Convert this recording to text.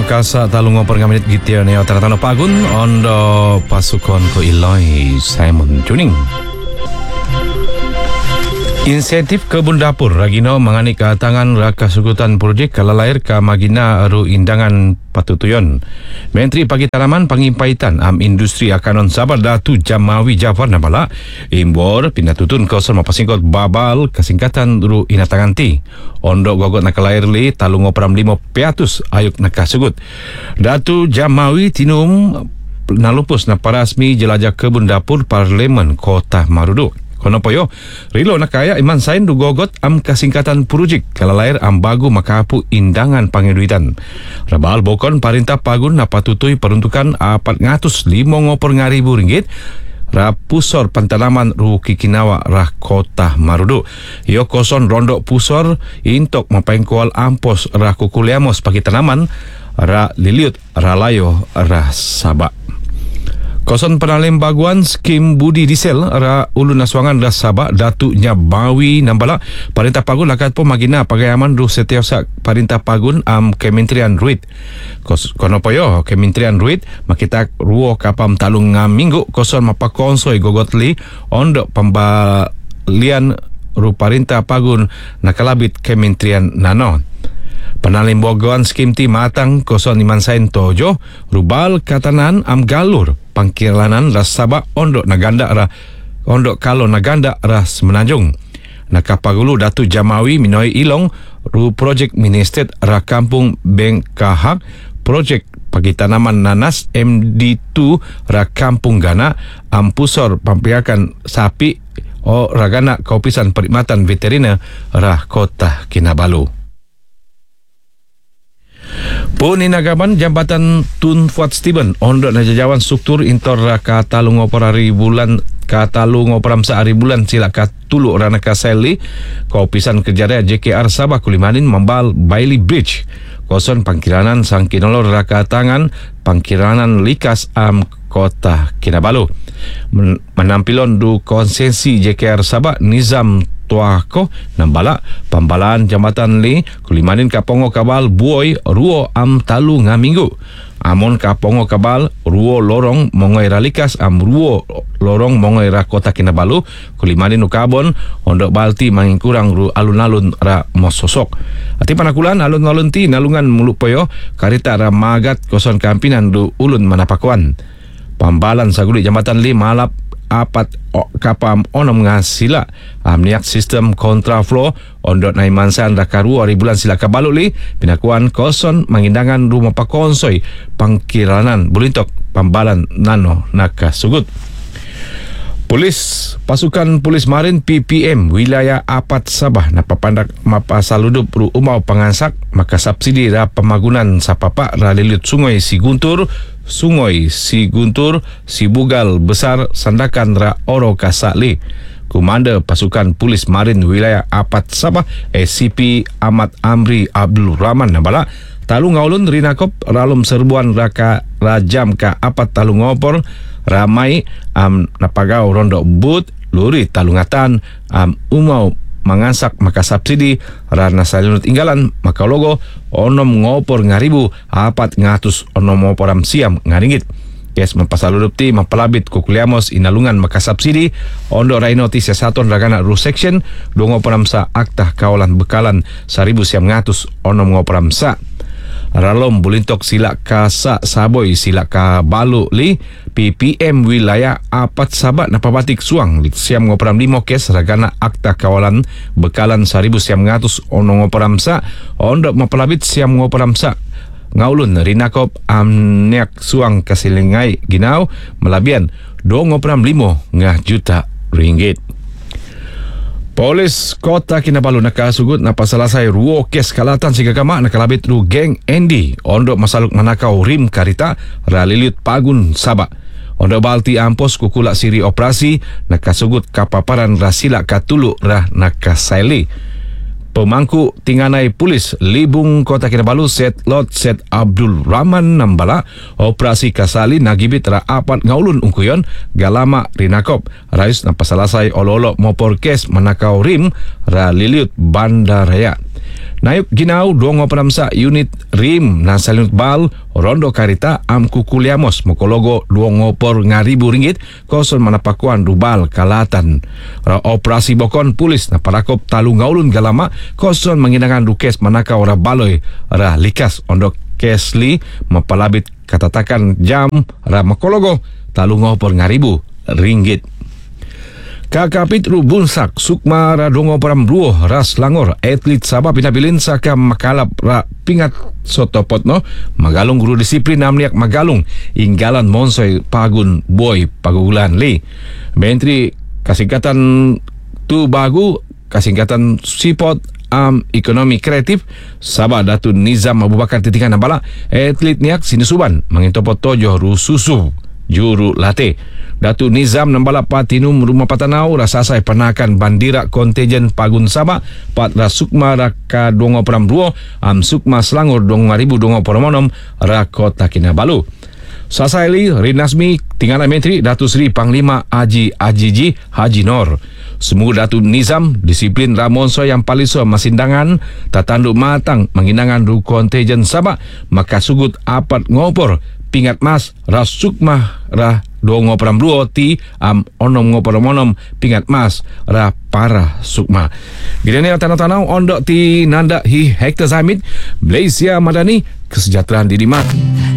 kasa talungo pergaminit gitia neo taratano pagun ondo pasukan ko Iloi Simon Tuning. Insentif kebun dapur ragino mangani katangan raka sugutan projek kalalair ka magina aru indangan patutuyon. Menteri Pagi Tanaman Pangimpaitan am industri akanon Sabah Datu Jamawi Jafar nabala imbor pinatutun kawasan mapasingkot babal kasingkatan ru inatanganti. Ondo gogot nakalair li talungo pram 500 ayuk nakasugut. Datu Jamawi tinum nalupus na parasmi jelajah kebun dapur Parlemen Kota Marudu. Kono poyo rilo nakaya iman sain du gogot am kasingkatan projek kalalair am bagu makapu indangan pangeduitan. Rabal bokon parintah pagun napatutui peruntukan 450 ribu ringgit rapusor pantanaman ru kikinawa rah Kota Marudu. Yo koson rondok pusor intok mapengkual ampos rah kukuliamos pagi tanaman ra liliut ralayo rah Sabak. Koson penalim baguan skim budi diesel ra ulu naswangan dah Sabak Datuk Nyabawi nambala parintah pagun lakat po magina pagayaman ru setiausak parintah pagun am Kementerian Ruit. Kono poyo Kementerian Ruit makita ruo kapam talung minggu koson mapakonsoi gogotli ondok pembalian ru parintah pagun nakalabit Kementerian Nano. Penalim bogoan skim ti matang koson iman sain tojo rubal katanan am galur pangkiranan ras Sabak ondok naganda ra ondok kalo naganda ras Menanjung. Nakapagulu Datu Jamawi minoi ilong ru projek ministet ra kampung Bengkahak projek Pagi Tanaman Nanas MD2 ra kampung Gana ampusor pampiakan sapi o ragana kaupisan perkhidmatan veteriner ra Kota Kinabalu. Puninagaman Jambatan Tun Fuad Steven ondok najajawan struktur intor raka talung operari bulan katalung operam sehari bulan sila katulu rana kaseli kaupisan kejara JKR Sabah Kulimanin membal Bailey Bridge koson pangkiranan sangkinolor raka tangan pangkiranan likas am Kota Kinabalu menampilon du konsesi JKR Sabah Nizam Tuako nambala pambalaan jambatan li Kulimanin kapongo kabal buoy ruo am talu minggu amon kapongo kabal ruo lorong mongoi ralikas am ruo lorong mongoi ra Kota Kinabalu Kulimanin ukabon ondok balti mangin kurang ru alun-alun ra mososok ati panakulan alun-alun ti nalungan muluk poyo karita ra magat koson kampinan du ulun manapakuan pambalan saguli jambatan li malap apat kapam onom ngasila amniak sistem kontraflow ondot naimansan dakaru ari bulan sila kabaluli pinakuan koson mangindangan rumah pakonsoi pangkiranan bulintok pambalan nano nakasugut. Pasukan Polis Marin PPM wilayah Apat Sabah napapandak mapasaludup ru umau pangansak maka subsidi ra pemagunan sapapa ra lilit Sungai Siguntur Sibugal Besar Sandakan ra Oro Kasali. Komander Pasukan Polis Marin wilayah Apat Sabah SCP Ahmad Amri Abdul Rahman nabala talung ngaulun rinakop ralum serbuan raka rajam ka apat talung ngopor ramai napagaw rondo but luri talungatan umau mangansak maka subsidi rana salunut inggalan maka logo onom ngopor ngaribu apat ngatus onom ngoporam siam ngaringgit. Kes mempasaludup ti mempelabit kukuliamos inalungan maka subsidi ondo raino ti sesaton ragana ru section do ngoporam sa akta kawalan bekalan 1000 siam ngatus onom ngoporam sa ralom bulintok sila kasa saboy sila ka balu li PPM wilayah Apat Sabak napabatik suang siam ngoperam 5 kes ragana akta kawalan bekalan 1000 siam ngatus ono ngoperam sa ondok mapelabit siam ngoperam sa ngaulun rinakop amniak suang kasilingai ginau melabian 2 ngoperam 5 juta ringgit. Polis Kota Kinabalu nakasugut napasalasai ruo kes kalatan sigagama nakalabit ru geng Andy ondok masaluk manakau rim karita ralilit pagun Sabak ondok balti ampos kukulak siri operasi nakasugut kapaparan rasila katulu rah nakasaili. Pemangku Tinganai Polis Libung Kota Kinabalu Set Abdul Rahman nambala operasi kasali nagibit ra apat ngaulun ungkuyon galama rinakop rais napasalasai ololo mopor kes manakau rim ra liliut bandaraya. Nayuk ginau dongo penamsa unit rim na salinut bal rondo karita am kukuliamos mokologo RM25,000 koson manapakuan rubal kalatan. Ra operasi bokon pulis na parakop talungaulun galama koson manginangan rukes manaka ora baloy ra likas ondok kesli mapalabit katatakan jam ra mokologo RM35,000. Kakapit rubunsak sukma ra dongo paramruo ras langor atlet Sabah pinabilin sa ka makalap ra pingat sotopot no magalong guru disiplin namniak magalong inggalan monsoy pagun boy pagulan li mentri kasingkatan tu bagu kasingkatan sipot ekonomi kreatif Sabah Datu Nizam Abu Bakar titingan nabala atlet niak sinisuban mangintopot tojo rususu juru late Datu Nizam nambala patinum rumah patanau rasasai panakan bandira kontijen pagun Sabah pat rasukma raka dongo peramruo am sukma selangor 2,000 dongo poromonom rakota kinabalu. Sasaili Rinasmi tingana menteri Datu Sri Panglima Haji Ajiji Haji Nor. Semua Datu Nizam disiplin Ramonso yang paliso masindangan tatanduk matang menginangan ru kontijen Sabah maka sugut apat ngopor pingat mas rasukma ra dongo peramruo ti onom ngoporomonom pingat mas ra para sukma. Gini tanah-tanah ondok ti nanda hi hektar zamit Malaysia Madani kesejahteraan diri mat.